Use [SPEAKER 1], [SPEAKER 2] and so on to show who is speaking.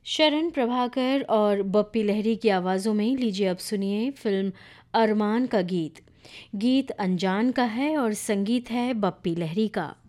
[SPEAKER 1] शरण प्रभाकर और बप्पी लहरी की आवाज़ों में लीजिए अब सुनिए फिल्म अरमान का गीत। गीत अनजान का है और संगीत है बप्पी लहरी का।